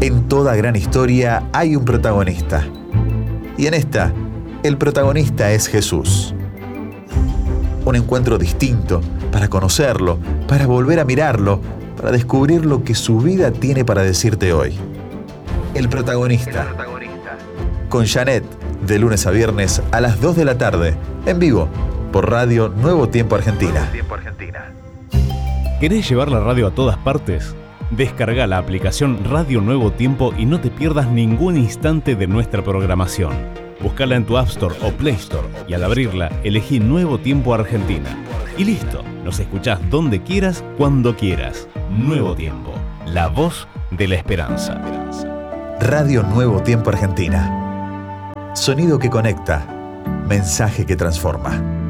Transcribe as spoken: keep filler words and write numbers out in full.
En toda gran historia hay un protagonista. Y en esta, el protagonista es Jesús. Un encuentro distinto para conocerlo, para volver a mirarlo, para descubrir lo que su vida tiene para decirte hoy. El protagonista. El protagonista. Con Janet, de lunes a viernes a las dos de la tarde, en vivo, por Radio Nuevo Tiempo Argentina. Nuevo Tiempo Argentina. ¿Querés llevar la radio a todas partes? Descarga la aplicación Radio Nuevo Tiempo y no te pierdas ningún instante de nuestra programación. Búscala en tu App Store o Play Store y al abrirla, elegí Nuevo Tiempo Argentina. Y listo, nos escuchás donde quieras, cuando quieras. Nuevo Tiempo, la voz de la esperanza. Radio Nuevo Tiempo Argentina. Sonido que conecta, mensaje que transforma.